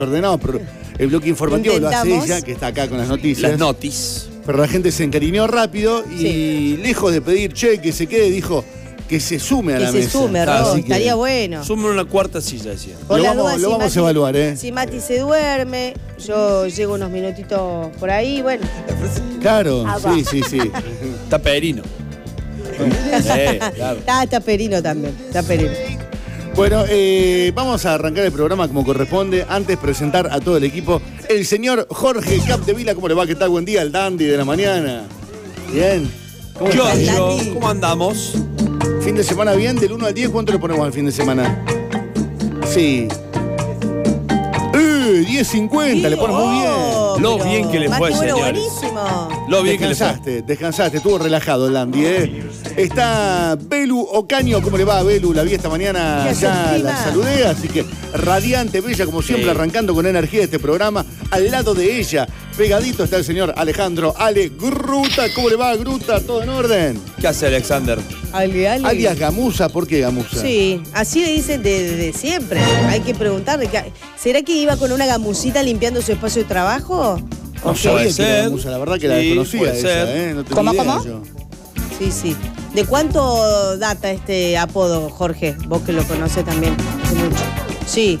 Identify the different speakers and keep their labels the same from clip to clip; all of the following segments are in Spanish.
Speaker 1: ordenado, pero el bloque informativo lo hace ella, que está acá con las noticias.
Speaker 2: Las notis.
Speaker 1: Pero la gente se encariñó rápido y lejos de pedir que se quede, dijo que se sume a la mesa.
Speaker 3: Que se sume, Ro, estaría bueno.
Speaker 2: Sume una cuarta silla, decía.
Speaker 1: Lo vamos a evaluar, ¿eh?
Speaker 3: Si Mati se duerme, yo llego unos minutitos por ahí, bueno.
Speaker 1: Claro, sí.
Speaker 2: Está Perino.
Speaker 1: Claro.
Speaker 3: Está Perino también, está Perino.
Speaker 1: Bueno, vamos a arrancar el programa como corresponde. Antes presentar a todo el equipo. El señor Jorge Capdevila, ¿cómo le va? ¿Qué tal? Buen día, el dandy de la mañana. Bien.
Speaker 2: ¿Cómo andamos?
Speaker 1: Fin de semana bien, del 1 al 10, ¿cuánto le ponemos al fin de semana? Sí. 10.50, le pones muy bien.
Speaker 2: Lo bien que le fue, señores.
Speaker 3: Buenísimo.
Speaker 2: Lo bien que le fue.
Speaker 1: Descansaste, estuvo relajado el dandy, ¿eh? Está Belu Ocaño, ¿cómo le va a Belu? La vi esta mañana, ya la saludé, así que radiante, bella, como siempre, arrancando con energía este programa. Al lado de ella, pegadito, está el señor Alejandro Ale Gruta. ¿Cómo le va, Gruta? ¿Todo en orden?
Speaker 2: ¿Qué hace Alexander?
Speaker 1: Alias Gamuza, ¿por qué Gamuza?
Speaker 3: Sí, así le dicen de siempre. Hay que preguntarle. ¿Será que iba con una gamusita limpiando su espacio de trabajo?
Speaker 1: No sabía que era Gamuza, la verdad que la desconocía esa, ¿eh? No tenía idea yo.
Speaker 3: Sí. ¿De cuánto data este apodo, Jorge? Vos que lo conocés también hace mucho. Sí.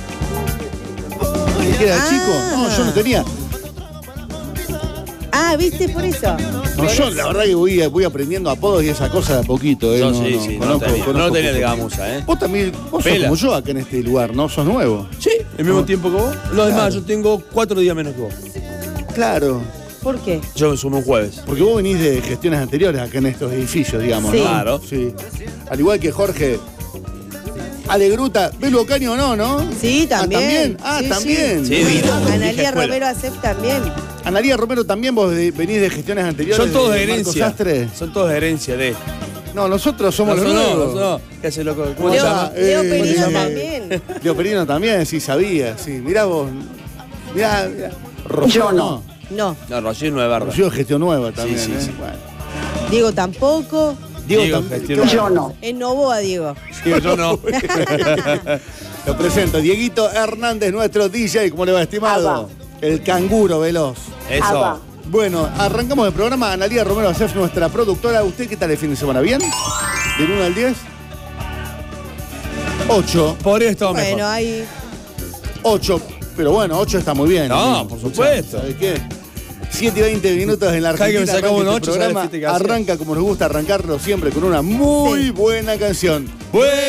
Speaker 1: ¿De que era chico? No, yo no tenía.
Speaker 3: ¿Viste? Por eso.
Speaker 1: No, yo la verdad que voy aprendiendo apodos y esa cosa de a poquito, ¿eh?
Speaker 2: Yo no lo tenía de Gamuza, ¿eh?
Speaker 1: Vos también, vos sos como yo acá en este lugar, ¿no? ¿Sos nuevo?
Speaker 2: Sí, el mismo tiempo que vos. No, es más, yo tengo 4 días menos que vos.
Speaker 1: Claro.
Speaker 3: ¿Por qué?
Speaker 2: Yo me sumo un jueves.
Speaker 1: Porque vos venís de gestiones anteriores acá en estos edificios, digamos,
Speaker 3: sí.
Speaker 1: ¿no?
Speaker 2: Claro.
Speaker 1: Sí. Al igual que Jorge. Alegruta, Belu Ocaño no,
Speaker 3: Sí, también.
Speaker 1: También.
Speaker 2: Sí, vino.
Speaker 3: Analía Romero Acep también.
Speaker 1: Analía Romero, también vos venís de gestiones anteriores.
Speaker 2: Son todos de herencia.
Speaker 1: Marcos
Speaker 2: Son todos de herencia de.
Speaker 1: No, nosotros somos los nuevos.
Speaker 2: No. ¿Qué hace, loco? ¿Cómo se llama?
Speaker 3: Leo Perino también.
Speaker 1: Leo Perino también, sí, sabía. Sí, mirá vos. Mirá. Rocío no.
Speaker 3: No.
Speaker 2: No, Rocío no es verdad.
Speaker 1: Rocío gestión nueva también.
Speaker 2: Sí.
Speaker 1: Bueno.
Speaker 3: Diego tampoco.
Speaker 1: Diego también.
Speaker 4: Yo no.
Speaker 3: Es Novoa, Diego.
Speaker 2: Sí, yo no.
Speaker 1: Lo presento, Dieguito Hernández, nuestro DJ. ¿Cómo le va, estimado? El canguro veloz.
Speaker 2: Eso.
Speaker 1: Bueno, arrancamos el programa. Analía Romero Acef, nuestra productora. ¿Usted qué tal el fin de semana? ¿Bien? ¿Del 1 al 10? 8.
Speaker 2: Por esto mejor.
Speaker 3: Bueno, ahí.
Speaker 1: 8. Pero bueno, 8 está muy bien.
Speaker 2: No,
Speaker 1: amigo.
Speaker 2: por supuesto.
Speaker 1: ¿Sabes qué? 7 y 20 minutos en la
Speaker 2: ¿Sabes que me
Speaker 1: Argentina.
Speaker 2: sacamos un
Speaker 1: Arranca
Speaker 2: 8,
Speaker 1: este programa
Speaker 2: ¿sabes qué te
Speaker 1: arranca como nos gusta arrancarlo siempre con una muy buena canción.